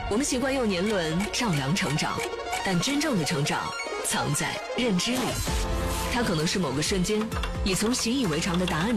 我们习惯用年轮丈量成长，但真正的成长藏在认知里。它可能是某个瞬间，你从习以为常的答案